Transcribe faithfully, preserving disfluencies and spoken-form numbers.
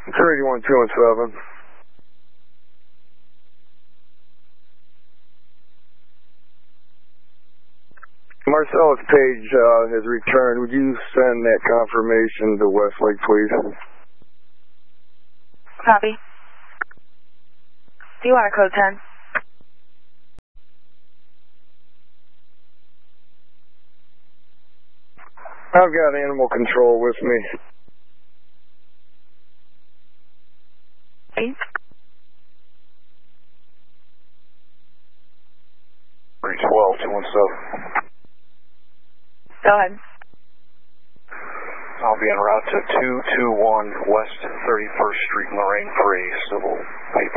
thirty-one two and seven. Marcellus Page uh, has returned. Would you send that confirmation to Westlake, please? Copy. Do you want a code ten? I've got animal control with me. Eight. three twelve two one seven. Go ahead. I'll be en route to two two one West thirty-first Street, Lorraine, for a civil paper.